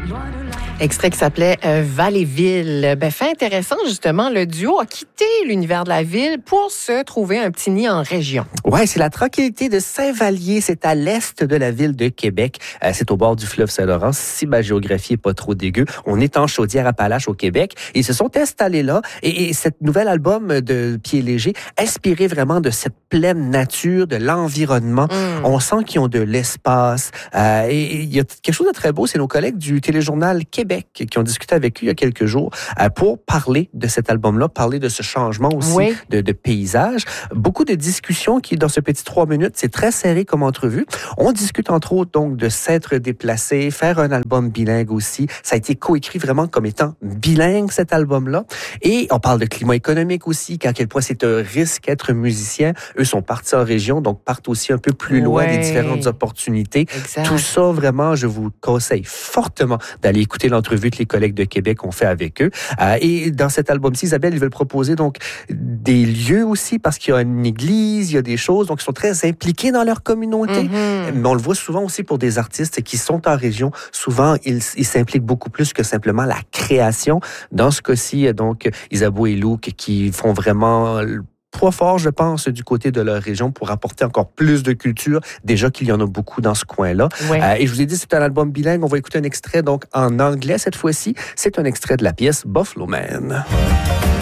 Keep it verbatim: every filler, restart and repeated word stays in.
Extrait qui s'appelait euh, Valleyville. Ben, fait intéressant, justement, le duo a quitté l'univers de la ville pour se trouver un petit nid en région. Oui, c'est la tranquillité de Saint-Vallier. C'est à l'est de la ville de Québec. Euh, c'est au bord du fleuve Saint-Laurent. Si ma géographie est pas trop dégueu, on est en Chaudière-Appalaches au Québec. Ils se sont installés là. Et, et cet nouvel album de Pieds légers, inspiré vraiment de cette pleine nature, de l'environnement. Mm. On sent qu'ils ont de l'espace. Euh, et il y a quelque chose de très beau. C'est nos collègues du téléjournal Québec qui ont discuté avec eux il y a quelques jours euh, pour parler de cet album-là, parler de ce changement aussi oui. de, de paysage. Beaucoup de discussions qui, dans ce petit trois minutes, c'est très serré comme entrevue. On discute entre autres donc de s'être déplacé, faire un album bilingue aussi. Ça a été coécrit vraiment comme étant bilingue, cet album-là. Et on parle de climat économique aussi, qu'à quel point c'est un risque être musicien. Eux sont partis en région, donc partent aussi un peu plus loin ouais. des différentes opportunités. Exact. Tout ça, vraiment, je vous conseille fortement d'aller écouter l'entrevue que les collègues de Québec ont fait avec eux. Euh, et dans cet album-ci, Isabelle, ils veulent proposer donc des lieux aussi, parce qu'il y a une église, il y a des choses, donc ils sont très impliqués dans leur communauté. Mm-hmm. Mais on le voit souvent aussi pour des artistes qui sont en région. Souvent, ils, ils s'impliquent beaucoup plus que simplement la création. Dans ce cas-ci, donc, Isabeau et Luc qui font vraiment poids fort, je pense, du côté de leur région pour apporter encore plus de culture. Déjà qu'il y en a beaucoup dans ce coin-là. Ouais. Euh, et je vous ai dit, c'est un album bilingue. On va écouter un extrait donc en anglais cette fois-ci. C'est un extrait de la pièce Buffalo Man.